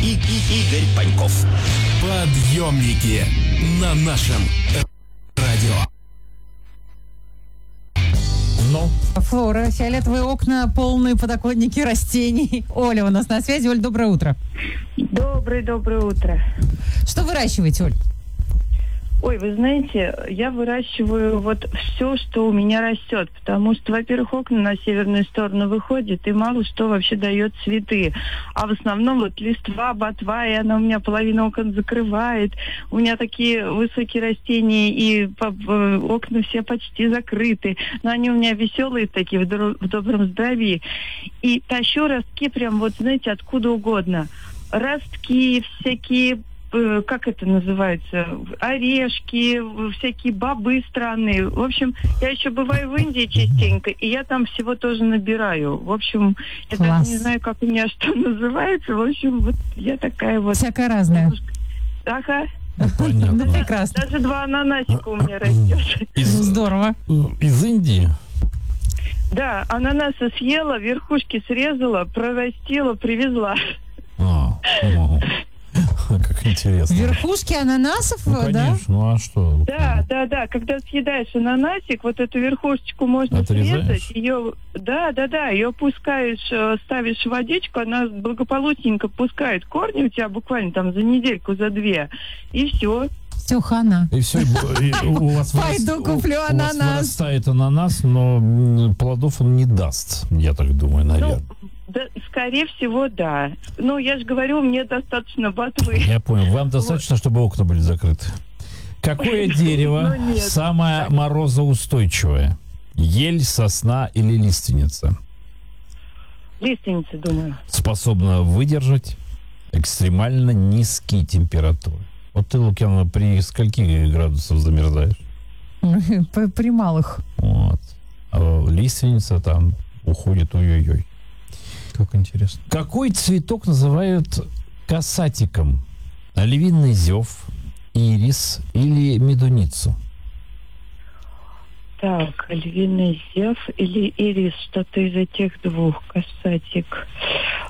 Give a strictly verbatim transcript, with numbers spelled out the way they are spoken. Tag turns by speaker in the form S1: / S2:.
S1: Игорь Паньков.
S2: Подъемники на нашем радио.
S3: Ну,
S4: Флора, фиолетовые окна, полные подоконники растений. Оля у нас на связи. Оль, доброе утро.
S5: Доброе-доброе утро.
S4: Что выращиваете, Оль?
S5: Ой, вы знаете, я выращиваю вот все, что у меня растет, потому что, во-первых, окна на северную сторону выходят, и мало что вообще дает цветы. А в основном вот листва, ботва, и она у меня половину окон закрывает. У меня такие высокие растения, и окна все почти закрыты. Но они у меня веселые такие, в, дор- в добром здравии. И тащу ростки прям вот, знаете, откуда угодно. Ростки всякие, как это называется, орешки, всякие бобы странные. В общем, я еще бываю в Индии частенько, и я там всего тоже набираю. В общем, я
S4: Класс.
S5: даже не знаю, как у меня что называется. В общем, вот я такая вот...
S4: Всякое разное.
S5: Ага.
S3: понятно.
S4: Ну, прекрасно.
S5: Даже два ананасика у меня растет.
S3: Из,
S4: Здорово.
S3: из Индии?
S5: Да, ананасы съела, верхушки срезала, прорастила, привезла.
S3: А, о, как интересно.
S4: Верхушки ананасов,
S3: Ну,
S4: да?
S3: конечно, ну а что?
S5: Да, да, да. Когда съедаешь ананасик, вот эту верхушечку можно
S3: Отрезаешь?
S5: срезать. Ее, да, да, да, ее пускаешь, э, ставишь в водичку, она благополучненько пускает корни у тебя буквально там за недельку, за две. И все.
S4: Все, хана.
S3: И все, у вас,
S4: Пойду
S3: вырас-
S4: куплю
S3: у- у вас
S4: ананас.
S3: вырастает ананас, но м, плодов он не даст, я так думаю, наверное.
S5: Да, скорее всего, да. Ну, я же говорю, мне достаточно ботвы.
S3: Я понял. Вам достаточно, чтобы окна были закрыты. Какое дерево
S5: Ну, нет.
S3: самое морозоустойчивое? Ель, сосна или лиственница?
S5: Лиственницы, думаю.
S3: Способна выдержать экстремально низкие температуры. Вот ты, Лукьяновна, при скольки градусов замерзаешь?
S4: При при малых.
S3: Вот. А лиственница там уходит, ой-ой-ой. Как интересно. Какой цветок называют касатиком? Львиный зев, ирис или медуницу?
S5: Так, львиный зев или ирис, что-то из этих двух, касатик.